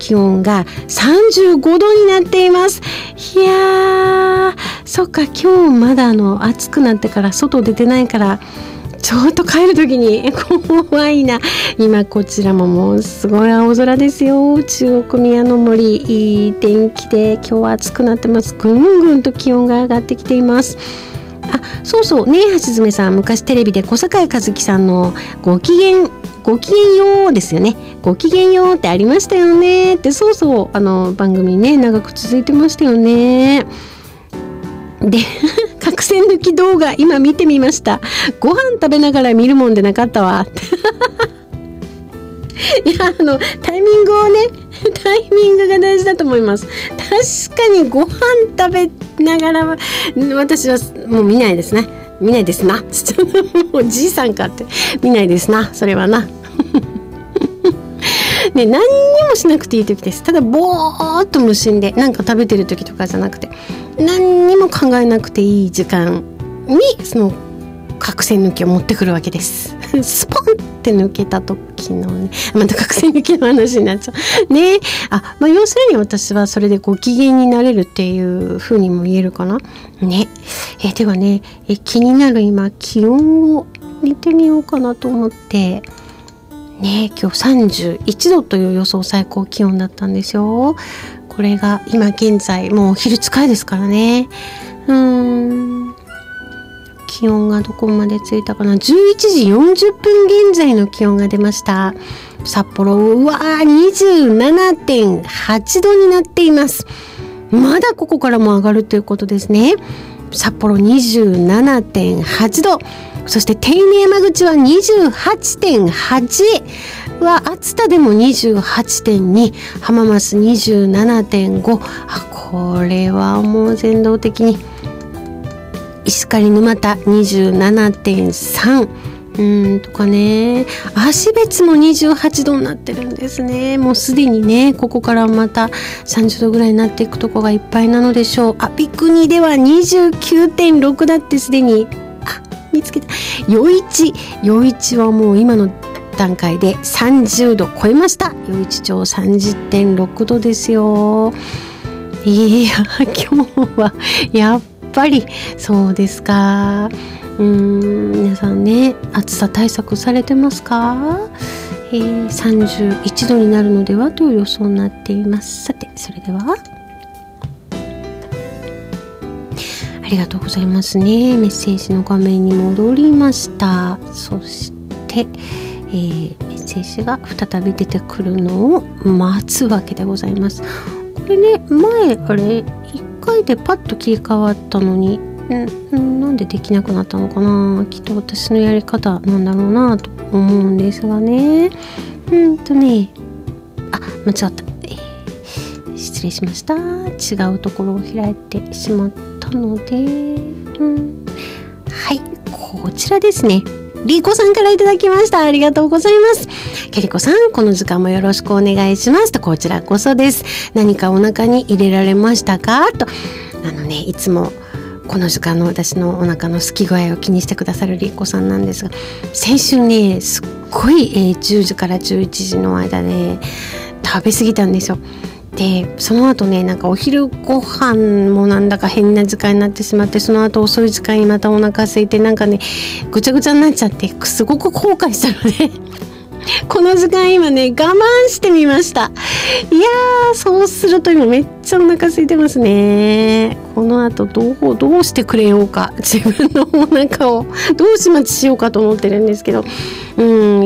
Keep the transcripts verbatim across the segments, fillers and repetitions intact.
気温がさんじゅうごどになっています。いやー、そっか、今日まだあの暑くなってから外出てないからちょっと帰るときに怖いな。今こちらももうすごい青空ですよ。中国宮の森、いい天気で今日は暑くなってます。ぐんぐんと気温が上がってきています。あ、そうそうね、橋爪さん、昔テレビで小坂井和樹さんのご機嫌ごきげんようですよね。ごきげんようってありましたよねって、そうそう、あの番組ね長く続いてましたよね。で角栓抜き動画今見てみました。ご飯食べながら見るもんでなかったわいや、あのタイミングをねタイミングが大事だと思います。確かにご飯食べながら私はもう見ないですね。見ないですなおじいさんかって見ないですな、それはなね、何にもしなくていい時です。ただぼーっと無心で何か食べてる時とかじゃなくて、何にも考えなくていい時間にその角栓抜きを持ってくるわけですスポンって抜けた時のね、また角栓抜きの話になっちゃうね。あ、まあ、要するに私はそれでご機嫌になれるっていう風にも言えるかなね。えではね、え気になる今気温を見てみようかなと思ってね、今日さんじゅういちどという予想最高気温だったんですよ。これが今現在もうお昼近いですからね。うーん、気温がどこまでついたかな。じゅういちじよんじゅっぷん現在の気温が出ました。札幌、うわー にじゅうななてんはちどになっています。まだここからも上がるということですね。札幌 にじゅうななてんはちど、そして手稲山口は にじゅうはちてんはち は熱田でも にじゅうはちてんに、浜松 にじゅうななてんご、あ、これはもう全道的に。石狩沼田 にじゅうななてんさん、うーんとかね、芦別もにじゅうはちどになってるんですね。もうすでにね、ここからまたさんじゅうどぐらいになっていくとこがいっぱいなのでしょう。あ、三国では にじゅうきゅうてんろく だってすでに、あ、見つけた。余市、余市はもう今の段階でさんじゅうど超えました。余市町 さんじゅってんろくどですよ。いや、今日はやっぱりそうですか。うーん、皆さんね、暑さ対策されてますか？えー、さんじゅういちどになるのではという予想になっています。さて、それではありがとうございますね。メッセージの画面に戻りました。そして、えー、メッセージが再び出てくるのを待つわけでございます。これね、前あれいっかいでパッと切り替わったのに、んなんでできなくなったのかな。きっと私のやり方なんだろうなと思うんですがね。うんとね、あ、間違った、えー、失礼しました。違うところを開いてしまったので、うん、はい、こちらですね。リーコさんからいただきました。ありがとうございます。ケリコさん、この時間もよろしくお願いしますと。こちらこそです。何かお腹に入れられましたかと。あのね、いつもこの時間の私のお腹の空き具合を気にしてくださるリーコさんなんですが、先週ね、すっごい、えー、じゅうじからじゅういちじの間で食べ過ぎたんですよ。で、その後ね、なんかお昼ご飯もなんだか変な時間になってしまって、その後遅い時間にまたお腹空いて、なんかね、ぐちゃぐちゃになっちゃって、すごく後悔したのでこの時間今ね、我慢してみました。いやー、そうすると今めっちゃお腹空いてますね。この後どうどうしてくれようか、自分のお腹をどう始末しようかと思ってるんですけど、うん、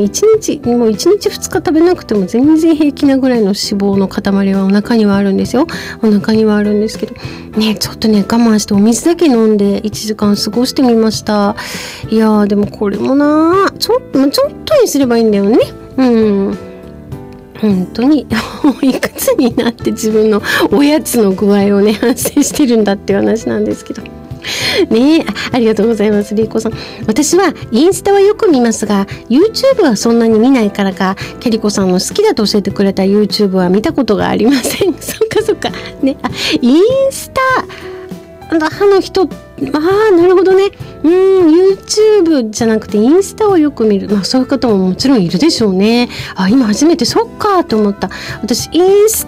一日もう一日二日食べなくても全然平気なぐらいの脂肪の塊はお腹にはあるんですよ。お腹にはあるんですけどね、ちょっとね我慢してお水だけ飲んでいちじかん過ごしてみました。いやー、でもこれもな、ちょっとちょっとにすればいいんだよね。うん、本当にいくつになって自分のおやつの具合をね反省してるんだっていう話なんですけどね。 あ, ありがとうございます、リーコさん。私はインスタはよく見ますが YouTube はそんなに見ないからか、ケリコさんの好きだと教えてくれた YouTube は見たことがありませんそっかそっかね。あ、インスタあの人、ああ、なるほどね。うん、YouTube じゃなくてインスタをよく見る。まあそういう方ももちろんいるでしょうね。あ、今初めてそっかと思った。私インス